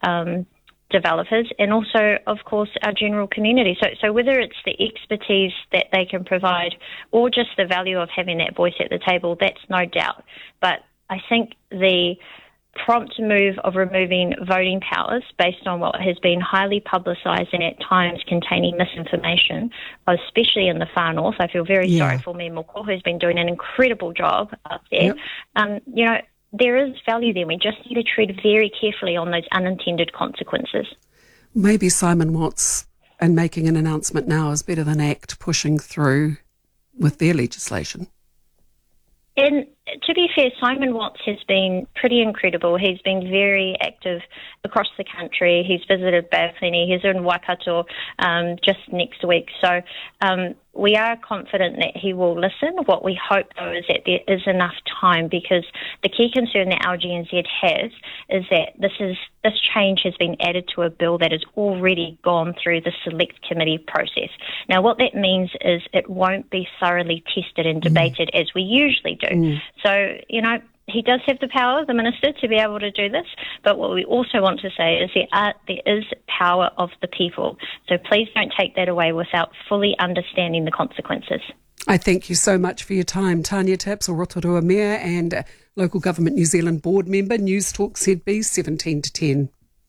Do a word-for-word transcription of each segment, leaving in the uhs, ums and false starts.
um, developers and also, of course, our general community. So, so whether it's the expertise that they can provide or just the value of having that voice at the table, that's no doubt. But I think the prompt move of removing voting powers based on what has been highly publicised and at times containing misinformation, especially in the far north. I feel very yeah. sorry for Me Moko, who's been doing an incredible job up there. Yep. Um, you know, there is value there. We just need to tread very carefully on those unintended consequences. Maybe Simon Watts and making an announcement now is better than ACT pushing through with their legislation. And to be fair, Simon Watts has been pretty incredible. He's been very active across the country. He's visited Bāwhine. He's in Waikato um, just next week. So um, we are confident that he will listen. What we hope, though, is that there is enough time, because the key concern that L G N Z has is that this is this change has been added to a bill that has already gone through the select committee process. Now, what that means is it won't be thoroughly tested and debated mm. as we usually do. Mm. So, you know, he does have the power, the minister, to be able to do this, but what we also want to say is there, are, there is power of the people. So please don't take that away without fully understanding the consequences. I thank you so much for your time. Tanya Tapsell, Rotorua Mayor and Local Government New Zealand Board Member, News Talk Z B, seventeen to ten.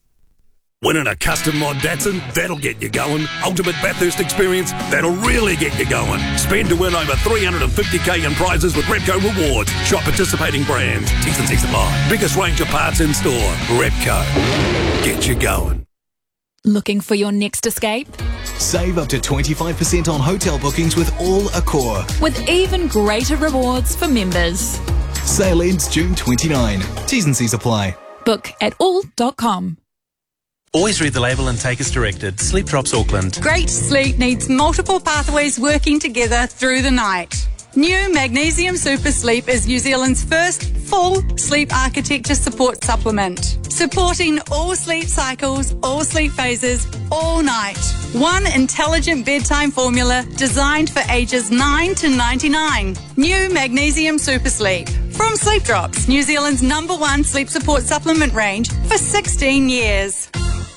Winning a custom mod Datsun, that'll get you going. Ultimate Bathurst experience, that'll really get you going. Spend to win over three hundred fifty K in prizes with Repco Rewards. Shop participating brands. T's and C's apply. Biggest range of parts in store. Repco. Get you going. Looking for your next escape? Save up to twenty-five percent on hotel bookings with All Accor. With even greater rewards for members. Sale ends June twenty-ninth. T's and C's apply. Book at all dot com. Always read the label and take as directed. Sleep Drops Auckland. Great sleep needs multiple pathways working together through the night. New Magnesium Super Sleep is New Zealand's first full sleep architecture support supplement, supporting all sleep cycles, all sleep phases, all night. One intelligent bedtime formula designed for ages nine to ninety-nine. New Magnesium Super Sleep. From Sleep Drops, New Zealand's number one sleep support supplement range for sixteen years.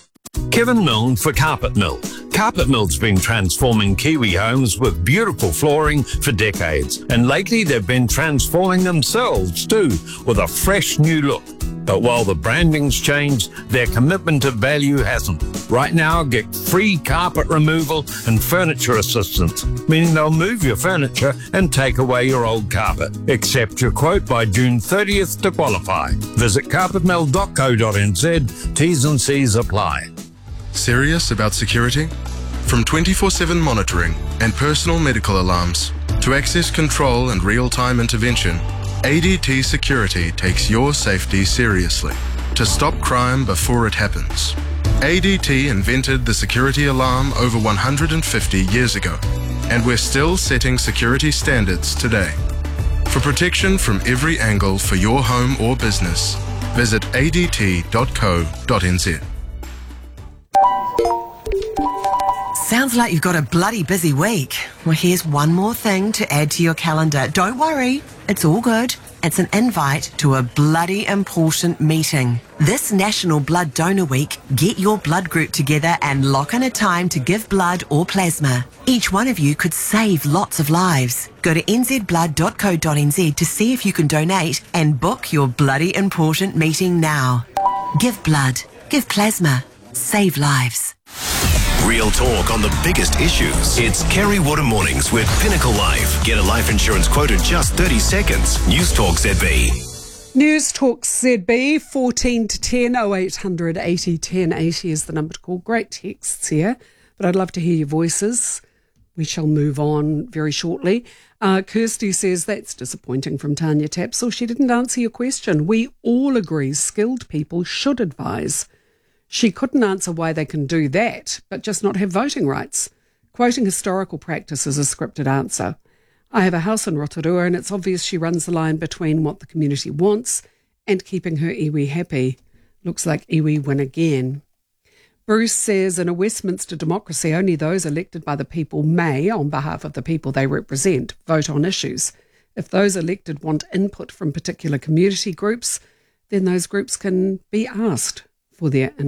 Kevin Milne for Carpet Mill. Carpet Mill's been transforming Kiwi homes with beautiful flooring for decades, and lately they've been transforming themselves too with a fresh new look. But while the branding's changed, their commitment to value hasn't. Right now, get free carpet removal and furniture assistance, meaning they'll move your furniture and take away your old carpet. Accept your quote by June thirtieth to qualify. Visit carpet mill dot co dot n z. T's and C's apply. Serious about security? From twenty-four seven monitoring and personal medical alarms to access control and real-time intervention, A D T Security takes your safety seriously to stop crime before it happens. A D T invented the security alarm over one hundred fifty years ago, and we're still setting security standards today. For protection from every angle for your home or business, visit a d t dot co dot n z. Sounds like you've got a bloody busy week. Well, here's one more thing to add to your calendar. Don't worry, it's all good. It's an invite to a bloody important meeting. This National Blood Donor Week, get your blood group together and lock in a time to give blood or plasma. Each one of you could save lots of lives. Go to n z blood dot co dot n z to see if you can donate and book your bloody important meeting now. Give blood, give plasma, save lives. Real talk on the biggest issues. It's Kerry Water Mornings with Pinnacle Life. Get a life insurance quote in just thirty seconds. News Talk Z B. News Talk Z B, fourteen to ten, oh eight hundred eighty ten eighty is the number to call. Great texts here, but I'd love to hear your voices. We shall move on very shortly. Uh, Kirsty says, that's disappointing from Tanya Tapsell. She didn't answer your question. We all agree skilled people should advise. She couldn't answer why they can do that, but just not have voting rights. Quoting historical practice is a scripted answer. I have a house in Rotorua and it's obvious she runs the line between what the community wants and keeping her iwi happy. Looks like iwi win again. Bruce says, in a Westminster democracy, only those elected by the people may, on behalf of the people they represent, vote on issues. If those elected want input from particular community groups, then those groups can be asked for their